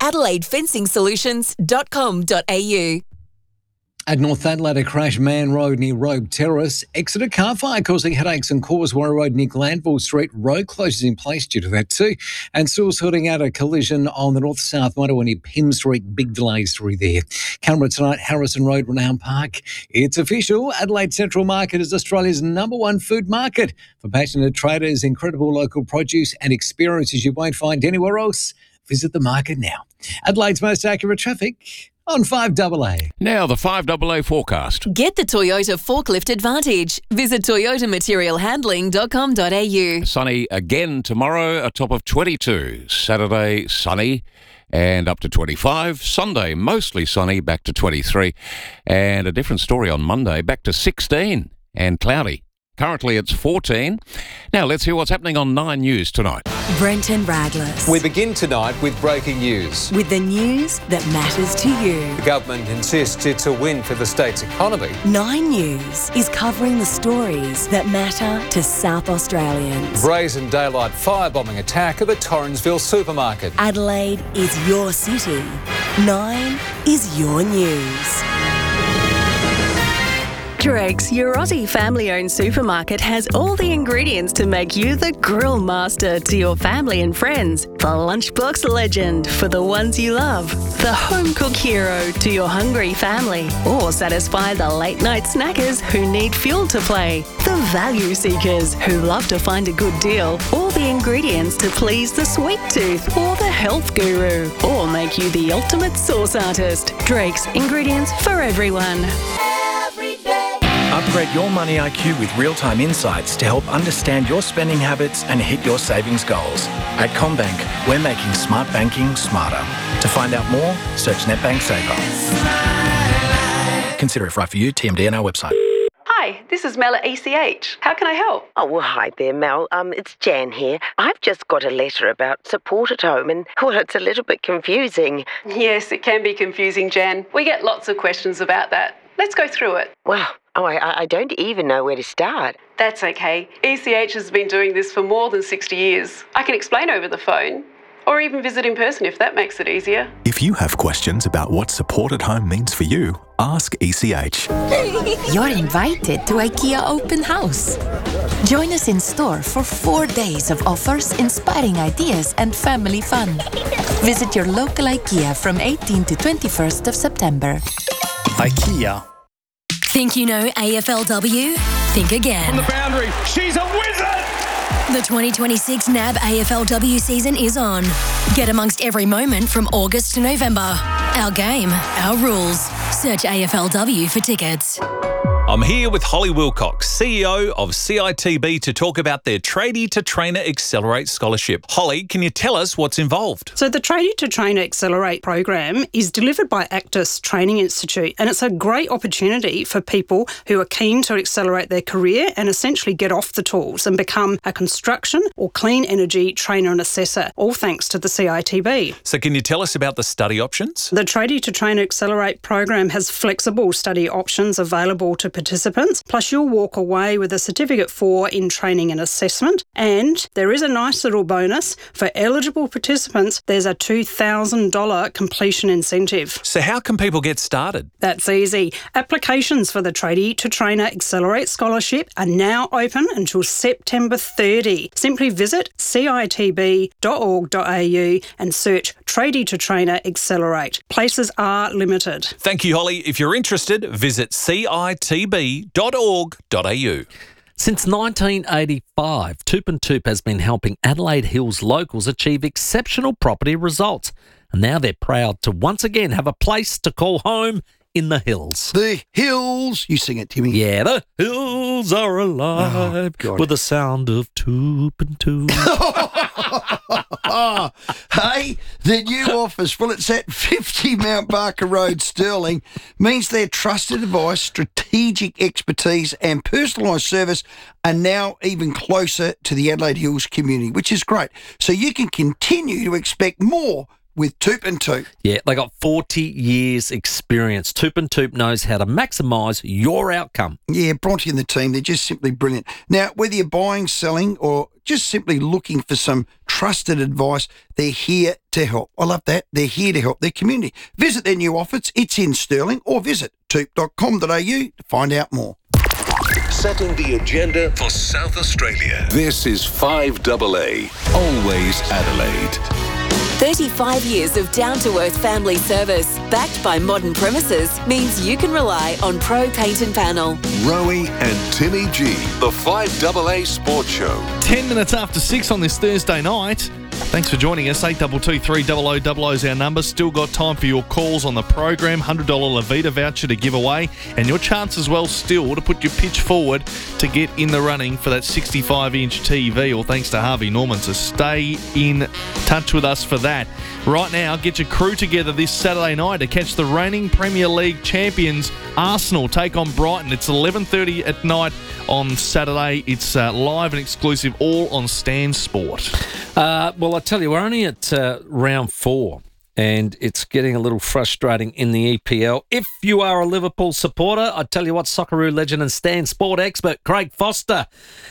adelaidefencingsolutions.com.au. At North Adelaide, a crash Man Road near Robe Terrace. Exeter car fire causing headaches on Causeway Road near Glanville Street. Road closures in place due to that too. And still sorting out a collision on the north-south motorway near Pym Street. Big delays through there. Camera tonight, Harrison Road, Renown Park. It's official. Adelaide Central Market is Australia's #1 food market. For passionate traders, incredible local produce and experiences you won't find anywhere else. Visit the market now. Adelaide's most accurate traffic on 5AA. Now the 5AA forecast. Get the Toyota Forklift Advantage. Visit toyotamaterialhandling.com.au. Sunny again tomorrow, a top of 22. Saturday, sunny and up to 25. Sunday, mostly sunny, back to 23. And a different story on Monday, back to 16 and cloudy. Currently it's 14. Now let's hear what's happening on 9 News tonight. Brenton Radless. We begin tonight with breaking news. With the news that matters to you. The government insists it's a win for the state's economy. 9 News is covering the stories that matter to South Australians. Brazen daylight firebombing attack at the Torrensville supermarket. Adelaide is your city. 9 is your news. Drake's, your Aussie family-owned supermarket, has all the ingredients to make you the grill master to your family and friends. The lunchbox legend for the ones you love. The home-cook hero to your hungry family. Or satisfy the late-night snackers who need fuel to play. The value seekers who love to find a good deal. All the ingredients to please the sweet tooth or the health guru. Or make you the ultimate sauce artist. Drake's, ingredients for everyone. Upgrade your money IQ with real-time insights to help understand your spending habits and hit your savings goals. At CommBank, we're making smart banking smarter. To find out more, search NetBank Saver. Consider if right for you. TMD on our website. Hi, this is Mel at ECH. How can I help? Oh, well, hi there, Mel. It's Jan here. I've just got a letter about support at home and, well, it's a little bit confusing. Yes, it can be confusing, Jan. We get lots of questions about that. Let's go through it. Well, I don't even know where to start. That's okay. ECH has been doing this for more than 60 years. I can explain over the phone, or even visit in person if that makes it easier. If you have questions about what support at home means for you, ask ECH. You're invited to IKEA Open House. Join us in store for 4 days of offers, inspiring ideas and family fun. Visit your local IKEA from 18 to 21st of September. IKEA. Think you know AFLW? Think again. From the boundary, she's a wizard! The 2026 NAB AFLW season is on. Get amongst every moment from August to November. Our game, our rules. Search AFLW for tickets. I'm here with Holly Wilcox, CEO of CITB, to talk about their Tradie to Trainer Accelerate Scholarship. Holly, can you tell us what's involved? So the Tradie to Trainer Accelerate program is delivered by Actis Training Institute, and it's a great opportunity for people who are keen to accelerate their career and essentially get off the tools and become a construction or clean energy trainer and assessor, all thanks to the CITB. So can you tell us about the study options? The Tradie to Trainer Accelerate program has flexible study options available to participants, plus you'll walk away with a Certificate 4 in Training and Assessment, and there is a nice little bonus. For eligible participants, there's a $2,000 completion incentive. So how can people get started? That's easy. Applications for the Tradie to Trainer Accelerate Scholarship are now open until September 30. Simply visit citb.org.au and search Tradie to Trainer Accelerate. Places are limited. Thank you, Holly. If you're interested, visit citb.org.au. Since 1985, Toop and Toop has been helping Adelaide Hills locals achieve exceptional property results. And now they're proud to once again have a place to call home in the hills. The hills. You sing it, Timmy. Yeah, the hills are alive with the sound of Toop and Toop. Hey, the new office, well, it's at 50 Mount Barker Road, Stirling, means their trusted advice, strategic expertise and personalised service are now even closer to the Adelaide Hills community, which is great. So you can continue to expect more with Toop and Toop. Yeah, they got 40 years experience. Toop and Toop knows how to maximise your outcome. Yeah, Bronte and the team, they're just simply brilliant. Now, whether you're buying, selling or just simply looking for some trusted advice, they're here to help. I love that. They're here to help their community. Visit their new office. It's in Stirling, or visit toop.com.au to find out more. Setting the agenda for South Australia. This is 5AA, always Adelaide. 35 years of down-to-earth family service, backed by modern premises, means you can rely on Pro Paint and Panel. Rowie and Timmy G, the 5AA Sports Show. 10 minutes after 6 on this Thursday night. Thanks for joining us. 822 300 is our number. Still got time for your calls on the program. $100 Levita voucher to give away. And your chance as well still to put your pitch forward to get in the running for that 65-inch TV, all thanks to Harvey Norman. So stay in touch with us for that. Right now, get your crew together this Saturday night to catch the reigning Premier League champions Arsenal take on Brighton. It's 11:30 at night on Saturday. It's live and exclusive, all on Stan Sport. Well, I tell you, we're only at round 4, and it's getting a little frustrating in the EPL. If you are a Liverpool supporter, I tell you what, Socceroo legend and Stan Sport expert Craig Foster,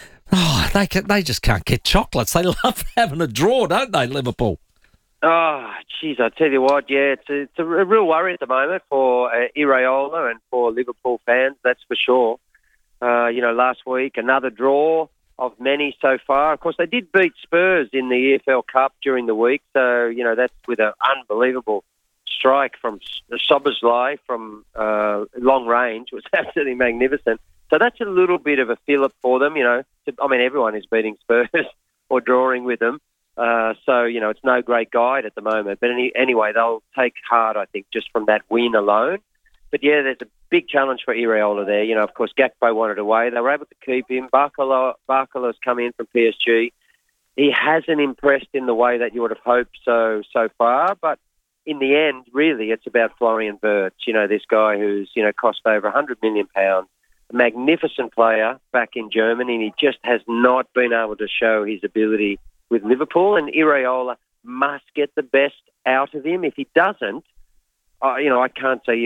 they just can't get chocolates. They love having a draw, don't they, Liverpool? Oh, geez, I tell you what, yeah, it's a real worry at the moment for Iraola and for Liverpool fans, that's for sure. Last week, another draw of many so far. Of course, they did beat Spurs in the EFL Cup during the week, so, that's with an unbelievable strike from Szoboszlai from long range. It was absolutely magnificent. So that's a little bit of a fillip for them, everyone is beating Spurs or drawing with them. It's no great guide at the moment. But anyway, they'll take heart, I think, just from that win alone. But, yeah, there's a big challenge for Iraola there. Of course, Gakpo wanted away. They were able to keep him. Barkala's come in from PSG. He hasn't impressed in the way that you would have hoped so far. But in the end, really, it's about Florian Wirtz, this guy who's, cost over £100 million, a magnificent player back in Germany, and he just has not been able to show his ability with Liverpool, and Iraola must get the best out of him. If he doesn't, I can't see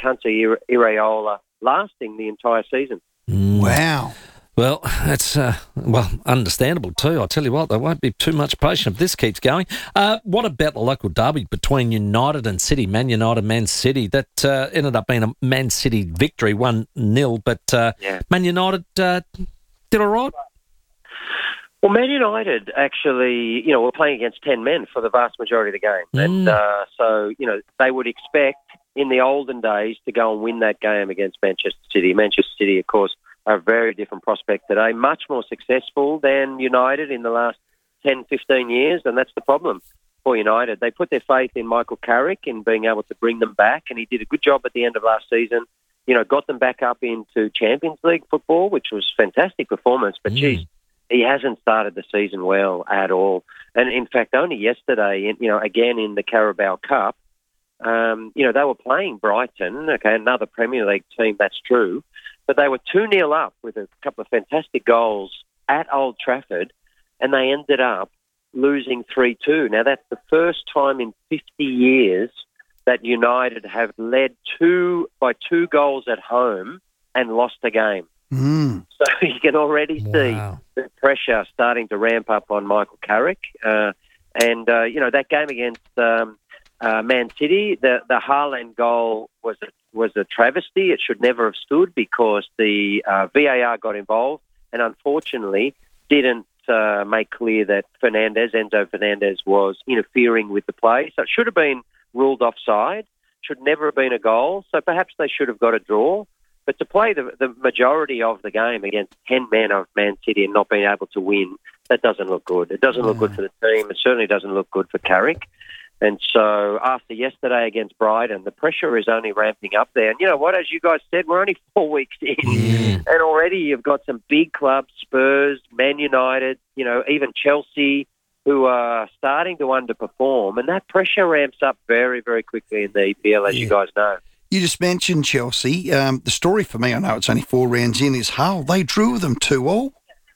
Iraola lasting the entire season. Wow. Well, that's understandable too. I'll tell you what, there won't be too much patience if this keeps going. What about the local derby between United and City? Man United, Man City. That ended up being a Man City victory, 1-0. But Man United did all right. Well, Man United actually, were playing against 10 men for the vast majority of the game. And so, they would expect in the olden days to go and win that game against Manchester City. Manchester City, of course, are a very different prospect today, much more successful than United in the last 10, 15 years, and that's the problem for United. They put their faith in Michael Carrick in being able to bring them back, and he did a good job at the end of last season, got them back up into Champions League football, which was a fantastic performance, but geez, he hasn't started the season well at all. And in fact, only yesterday, again in the Carabao Cup, they were playing Brighton, another Premier League team, that's true, but they were 2-0 up with a couple of fantastic goals at Old Trafford, and they ended up losing 3-2. Now, that's the first time in 50 years that United have led by 2 goals at home and lost a game. So you can already see the pressure starting to ramp up on Michael Carrick. That game against Man City, the Haaland goal was a travesty. It should never have stood because the VAR got involved and unfortunately didn't make clear that Enzo Fernandez was interfering with the play. So it should have been ruled offside, should never have been a goal. So perhaps they should have got a draw. But to play the majority of the game against 10 men of Man City and not being able to win, that doesn't look good. It doesn't look good for the team. It certainly doesn't look good for Carrick. And so after yesterday against Brighton, the pressure is only ramping up there. And you know what? As you guys said, we're only 4 weeks in. And already you've got some big clubs, Spurs, Man United, even Chelsea, who are starting to underperform. And that pressure ramps up very, very quickly in the EPL, as you guys know. You just mentioned Chelsea. The story for me, I know it's only 4 rounds in, is Hull. They drew them 2-2.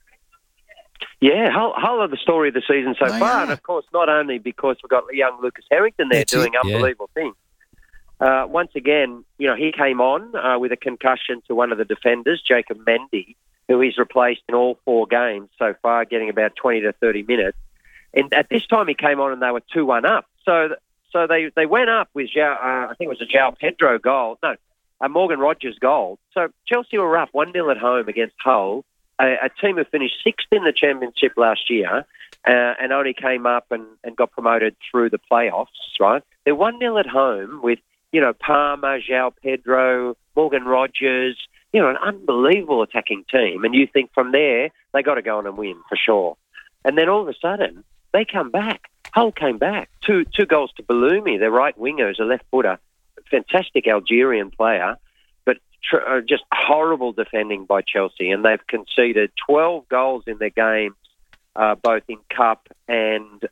Yeah, Hull are the story of the season so far. And, of course, not only because we've got young Lucas Harrington there doing unbelievable things. Once again, he came on with a concussion to one of the defenders, Jacob Mendy, who he's replaced in all 4 games so far, getting about 20 to 30 minutes. And at this time he came on and they were 2-1 up. So they went up with, I think it was a João Pedro goal. No, a Morgan Rogers goal. So Chelsea were up 1-0 at home against Hull, a team who finished 6th in the Championship last year and only came up and got promoted through the playoffs, right? They're 1-0 at home with, Palmer, João Pedro, Morgan Rogers, an unbelievable attacking team. And you think from there, they got to go on and win for sure. And then all of a sudden, they come back. Hull came back. Two goals to Bellumi, their right winger, who's a left footer, fantastic Algerian player, but just horrible defending by Chelsea. And they've conceded 12 goals in their games, both in Cup and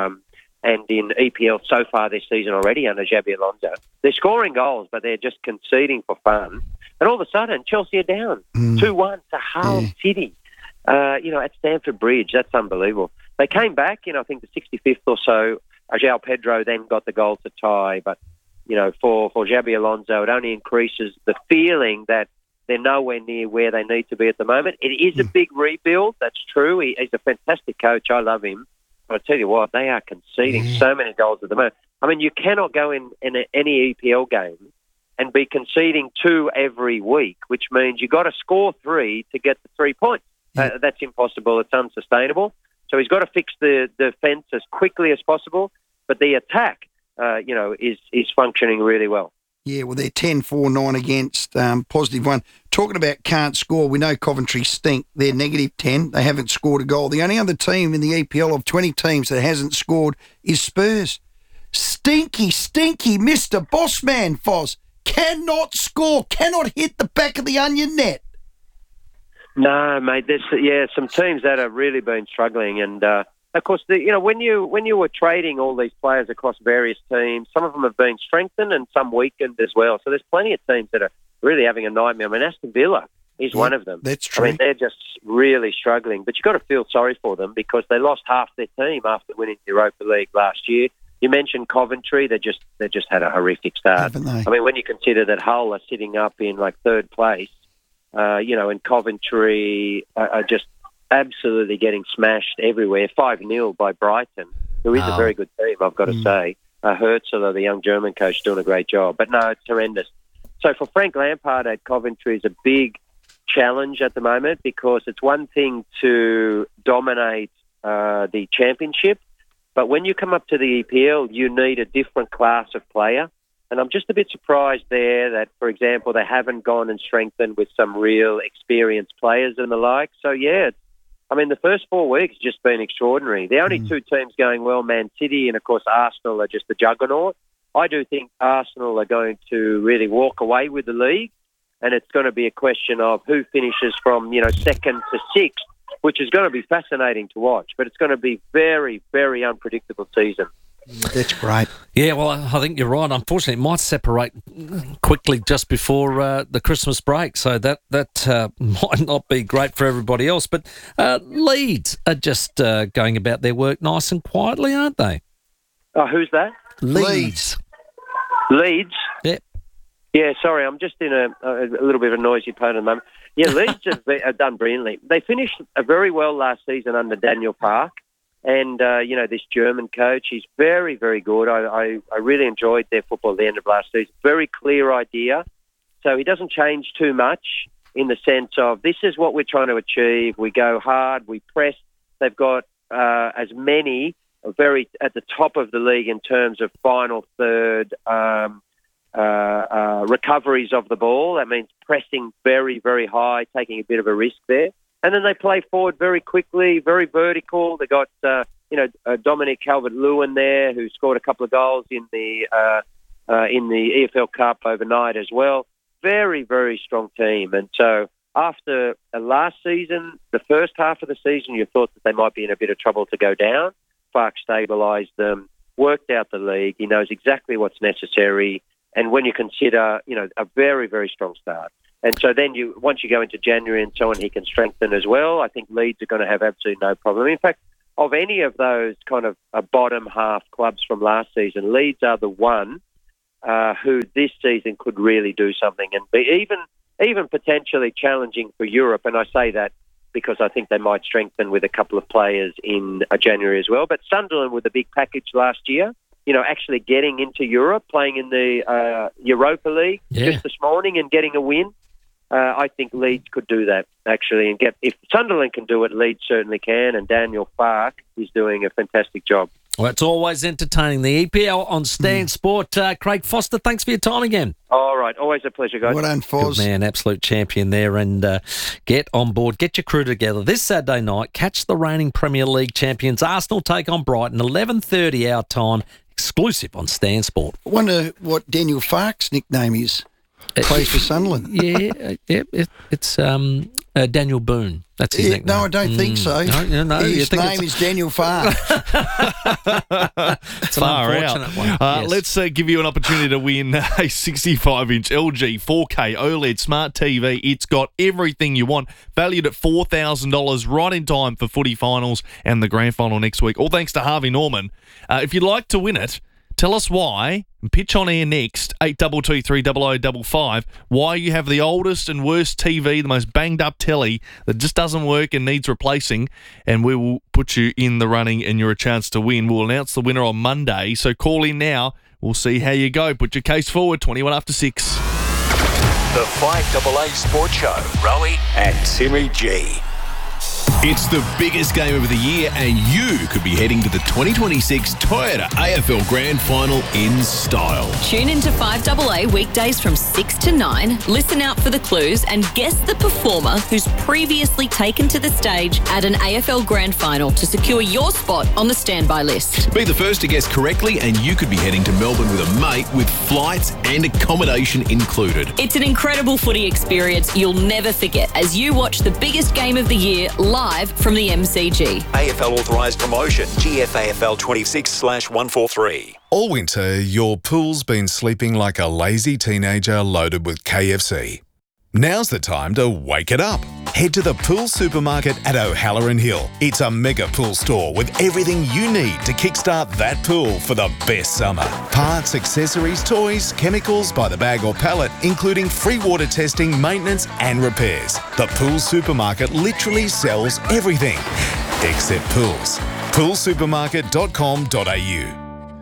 in EPL so far this season already under Xabi Alonso. They're scoring goals, but they're just conceding for fun. And all of a sudden, Chelsea are down 2-1 to Hull City. At Stamford Bridge. That's unbelievable. They came back, I think the 65th or so. João Pedro then got the goal to tie. But, for Xabi Alonso, it only increases the feeling that they're nowhere near where they need to be at the moment. It is a big rebuild. That's true. He's a fantastic coach. I love him. But I tell you what, they are conceding so many goals at the moment. I mean, you cannot go in any EPL game and be conceding 2 every week, which means you've got to score 3 to get the 3 points. That's impossible. It's unsustainable. So he's got to fix the defence as quickly as possible. But the attack, is functioning really well. Yeah, well, they're 10-4-9 against, positive 1. Talking about can't score, we know Coventry stink. They're negative 10. They haven't scored a goal. The only other team in the EPL of 20 teams that hasn't scored is Spurs. Stinky Mr. Bossman, Foz. Cannot score, cannot hit the back of the onion net. No, mate. There's some teams that have really been struggling, and of course, when you were trading all these players across various teams, some of them have been strengthened and some weakened as well. So there's plenty of teams that are really having a nightmare. I mean, Aston Villa is one of them. That's true. I mean, they're just really struggling, but you've got to feel sorry for them because they lost half their team after winning the Europa League last year. You mentioned Coventry; they just had a horrific start. Haven't they? I mean, when you consider that Hull are sitting up in like 3rd place. And Coventry are just absolutely getting smashed everywhere. 5-0 by Brighton, who is a very good team, I've got to say. Herzl, the young German coach, doing a great job. But no, it's horrendous. So for Frank Lampard at Coventry is a big challenge at the moment because it's one thing to dominate the championship, but when you come up to the EPL, you need a different class of player. And I'm just a bit surprised there that, for example, they haven't gone and strengthened with some real experienced players and the like. So, the first 4 weeks have just been extraordinary. The only 2 teams going well, Man City and, of course, Arsenal are just the juggernaut. I do think Arsenal are going to really walk away with the league, and it's going to be a question of who finishes from, 2nd to 6th, which is going to be fascinating to watch. But it's going to be very, very unpredictable season. That's great. Yeah, well, I think you're right. Unfortunately, it might separate quickly just before the Christmas break, so that might not be great for everybody else. But Leeds are just going about their work nice and quietly, aren't they? Oh, who's that? Leeds. Leeds? Yep. Yeah, sorry, I'm just in a little bit of a noisy part at the moment. Yeah, Leeds have done brilliantly. They finished very well last season under Daniel Park. And, this German coach, he's very, very good. I really enjoyed their football at the end of last season. Very clear idea. So he doesn't change too much in the sense of this is what we're trying to achieve. We go hard, we press. They've got as many very at the top of the league in terms of final third recoveries of the ball. That means pressing very, very high, taking a bit of a risk there. And then they play forward very quickly, very vertical. They got, Dominic Calvert-Lewin there, who scored a couple of goals in the EFL Cup overnight as well. Very, very strong team. And so after last season, the first half of the season, you thought that they might be in a bit of trouble to go down. Farke stabilised them, worked out the league. He knows exactly what's necessary. And when you consider, a very, very strong start. And so then once you go into January and so on, he can strengthen as well. I think Leeds are going to have absolutely no problem. In fact, of any of those kind of bottom half clubs from last season, Leeds are the one who this season could really do something and be even potentially challenging for Europe. And I say that because I think they might strengthen with a couple of players in January as well. But Sunderland with a big package last year, actually getting into Europe, playing in the Europa League just this morning and getting a win. I think Leeds could do that, actually. And if Sunderland can do it, Leeds certainly can. And Daniel Farke is doing a fantastic job. Well, it's always entertaining. The EPL on Stan Sport. Craig Foster, thanks for your time again. All right. Always a pleasure, guys. Well done, Foz. Good man, absolute champion there. And get on board, get your crew together. This Saturday night, catch the reigning Premier League champions. Arsenal take on Brighton, 11:30 our time, exclusive on Stan Sport. I wonder what Daniel Farke's nickname is. Plays for Sunderland. It's Daniel Boone. That's his nickname. No, I don't think so. No, his name is Daniel Farke. It's an unfortunate one. Yes. Let's give you an opportunity to win a 65-inch LG 4K OLED smart TV. It's got everything you want, valued at $4,000, right in time for footy finals and the grand final next week. All thanks to Harvey Norman. If you'd like to win it, tell us why, and pitch on air next, 82230055, why you have the oldest and worst TV, the most banged-up telly that just doesn't work and needs replacing, and we will put you in the running and you're a chance to win. We'll announce the winner on Monday, so call in now. We'll see how you go. Put your case forward, 21 after 6. The 5AA Sports Show, Rowie and Timmy G. It's the biggest game of the year, and you could be heading to the 2026 Toyota AFL Grand Final in style. Tune into 5AA weekdays from 6 to 9, listen out for the clues, and guess the performer who's previously taken to the stage at an AFL Grand Final to secure your spot on the standby list. Be the first to guess correctly, and you could be heading to Melbourne with a mate with flights and accommodation included. It's an incredible footy experience you'll never forget as you watch the biggest game of the year live from the MCG. AFL authorised promotion, GFAFL 26/143. All winter, your pool's been sleeping like a lazy teenager loaded with KFC. Now's the time to wake it up. Head to the Pool Supermarket at O'Halloran Hill. It's a mega pool store with everything you need to kickstart that pool for the best summer. Parts, accessories, toys, chemicals by the bag or pallet, including free water testing, maintenance and repairs. The Pool Supermarket literally sells everything, except pools. Poolsupermarket.com.au.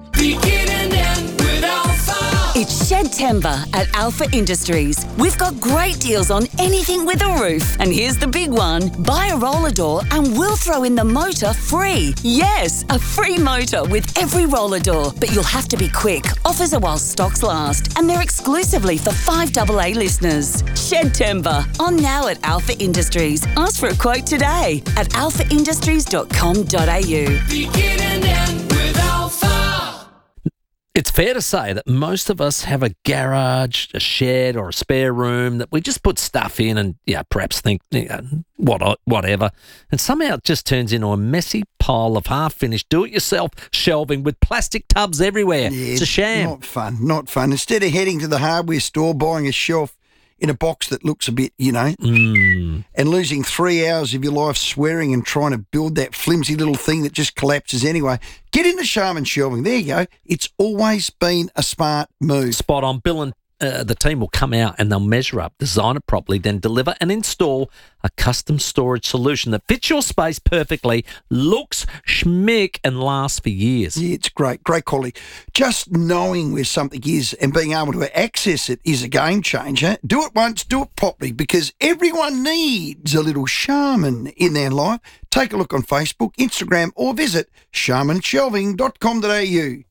It's Shedtember at Alpha Industries. We've got great deals on anything with a roof. And here's the big one. Buy a roller door and we'll throw in the motor free. Yes, a free motor with every roller door. But you'll have to be quick. Offers are while stocks last. And they're exclusively for 5AA listeners. Shedtember. On now at Alpha Industries. Ask for a quote today at alphaindustries.com.au. Beginning with Alpha. It's fair to say that most of us have a garage, a shed or a spare room that we just put stuff in and perhaps think whatever. And somehow it just turns into a messy pile of half-finished do-it-yourself shelving with plastic tubs everywhere. Yeah, it's a sham. Not fun. Instead of heading to the hardware store, buying a shelf in a box that looks a bit, and losing 3 hours of your life swearing and trying to build that flimsy little thing that just collapses anyway. Get into Sharman Shelving. There you go. It's always been a smart move. Spot on. Bill and the team will come out and they'll measure up, design it properly, then deliver and install a custom storage solution that fits your space perfectly, looks schmick and lasts for years. Yeah, it's great quality. Just knowing where something is and being able to access it is a game changer. Do it once, do it properly, because everyone needs a little Sharman in their life. Take a look on Facebook, Instagram, or visit sharmanshelving.com.au.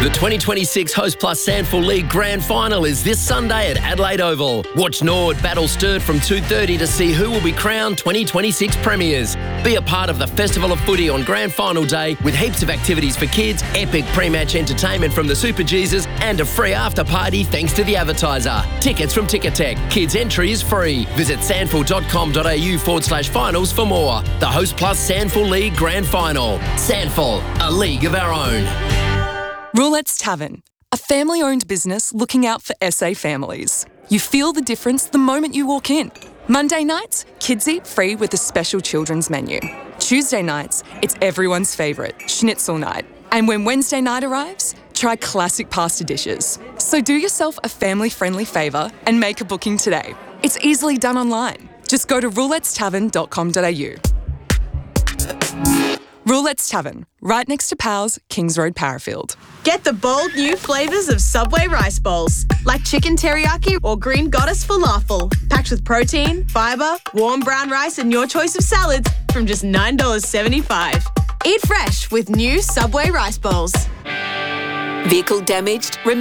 The 2026 Host Plus Sandful League Grand Final is this Sunday at Adelaide Oval. Watch Nord battle Sturt from 2:30 to see who will be crowned 2026 premiers. Be a part of the Festival of Footy on Grand Final Day with heaps of activities for kids, epic pre-match entertainment from the Super Jesus and a free after party thanks to the advertiser. Tickets from Ticketek. Kids entry is free. Visit sandful.com.au/finals for more. The Host Plus Sandful League Grand Final. Sandful, a league of our own. Roulette's Tavern, a family-owned business looking out for SA families. You feel the difference the moment you walk in. Monday nights, kids eat free with a special children's menu. Tuesday nights, it's everyone's favourite, schnitzel night. And when Wednesday night arrives, try classic pasta dishes. So do yourself a family-friendly favour and make a booking today. It's easily done online. Just go to roulettestavern.com.au. Roulette's Tavern, right next to Powell's, Kings Road, Parafield. Get the bold new flavours of Subway rice bowls, like chicken teriyaki or green goddess falafel, packed with protein, fibre, warm brown rice and your choice of salads from just $9.75. Eat fresh with new Subway rice bowls. Vehicle damaged?